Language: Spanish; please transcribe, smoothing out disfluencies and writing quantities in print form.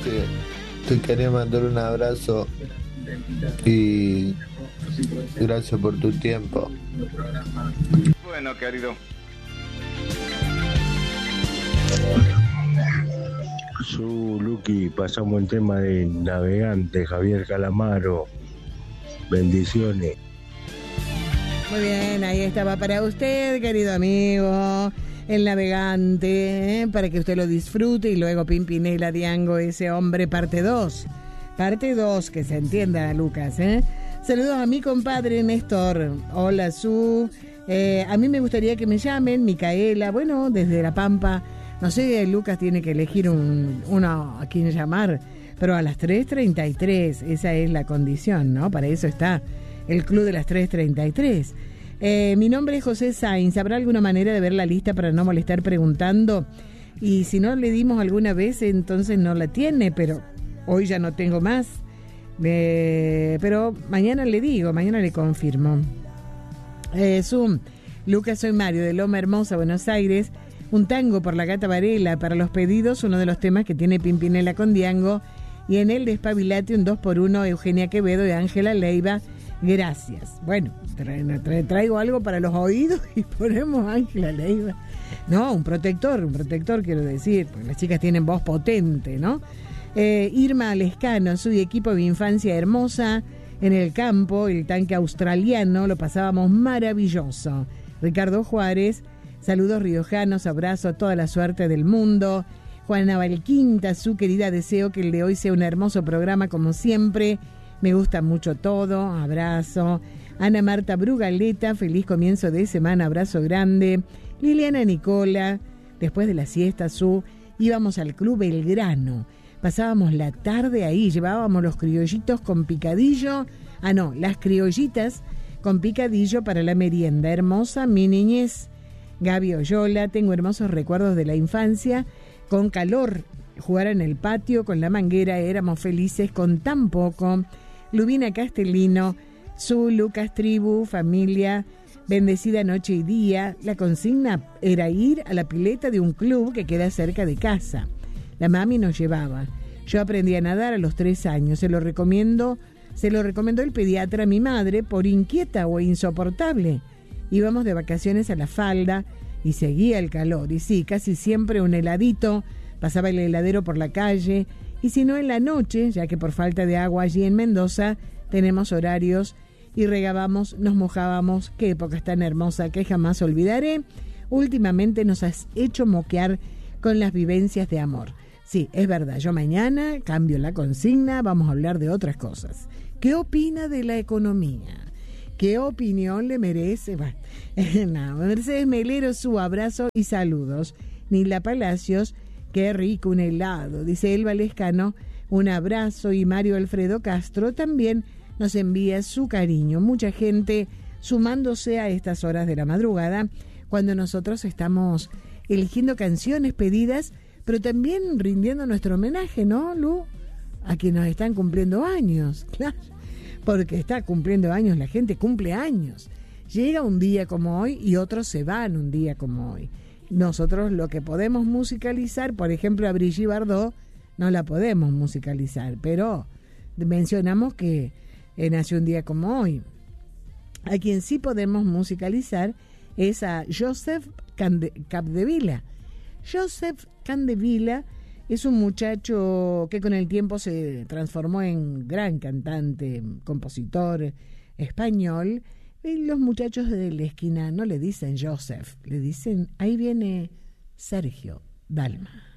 te quería mandar un abrazo y gracias por tu tiempo. Bueno, querido. Luqui, pasamos el tema de navegante, Javier Calamaro. Bendiciones. Muy bien, ahí estaba para usted, querido amigo, el navegante, para que usted lo disfrute y luego Pimpinela Diango, ese hombre, parte 2. Parte 2, que se entienda, Lucas, ¿eh? Saludos a mi compadre Néstor. Hola, a mí me gustaría que me llamen, Micaela, bueno, desde La Pampa. No sé, Lucas tiene que elegir uno a quien llamar, pero a las 3:33, esa es la condición, ¿no? Para eso está el club de las 3:33. Mi nombre es José Sainz. ¿Habrá alguna manera de ver la lista para no molestar preguntando? Y si no le dimos alguna vez, entonces no la tiene, pero hoy ya no tengo más. Pero mañana le digo, mañana le confirmo. Lucas, soy Mario de Loma Hermosa, Buenos Aires. Un tango por la Gata Varela. Para los pedidos, uno de los temas que tiene Pimpinela con Diango. Y en el Despabilate, un 2x1, Eugenia Quevedo y Ángela Leiva. Gracias. Bueno, traigo algo para los oídos y ponemos Ángela Leiva. No, un protector quiero decir, porque las chicas tienen voz potente, ¿no? Irma Lescano, su equipo de infancia hermosa, en el campo, el tanque australiano, lo pasábamos maravilloso. Ricardo Juárez, saludos riojanos, abrazo a toda la suerte del mundo. Juana Valquinta, su querida, deseo que el de hoy sea un hermoso programa como siempre. Me gusta mucho todo, abrazo. Ana Marta Brugaleta, feliz comienzo de semana, abrazo grande. Liliana Nicola, después de la siesta, íbamos al Club Belgrano. Pasábamos la tarde ahí, llevábamos los criollitos con picadillo. Las criollitas con picadillo para la merienda. Hermosa mi niñez. Gaby Oyola, tengo hermosos recuerdos de la infancia. Con calor, jugar en el patio con la manguera, éramos felices con tan poco. Lubina Castellino, Lucas Tribu, familia, bendecida noche y día. La consigna era ir a la pileta de un club que queda cerca de casa. La mami nos llevaba. Yo aprendí a nadar a los 3 años. Se lo recomendó el pediatra a mi madre por inquieta o insoportable. Íbamos de vacaciones a La Falda y seguía el calor. Y sí, casi siempre un heladito, pasaba el heladero por la calle. Y si no en la noche, ya que por falta de agua allí en Mendoza tenemos horarios y regábamos, nos mojábamos. Qué época tan hermosa que jamás olvidaré. Últimamente nos has hecho moquear con las vivencias de amor. Sí, es verdad, yo mañana cambio la consigna, vamos a hablar de otras cosas. ¿Qué opina de la economía? ¿Qué opinión le merece? Bueno, Mercedes Melero, su abrazo y saludos. Nila Palacios, qué rico un helado, dice Elba Lescano, un abrazo. Y Mario Alfredo Castro también nos envía su cariño. Mucha gente sumándose a estas horas de la madrugada, cuando nosotros estamos eligiendo canciones pedidas, pero también rindiendo nuestro homenaje, ¿no, Lu? A quienes nos están cumpliendo años, claro, porque está cumpliendo años, la gente cumple años. Llega un día como hoy y otros se van un día como hoy. Nosotros lo que podemos musicalizar, por ejemplo, a Brigitte Bardot, no la podemos musicalizar, pero mencionamos que nació un día como hoy. A quien sí podemos musicalizar es a Joseph Capdevila. Joseph Capdevila es un muchacho que con el tiempo se transformó en gran cantante, compositor español. Y los muchachos de la esquina no le dicen Joseph, le dicen, ahí viene Sergio Dalma.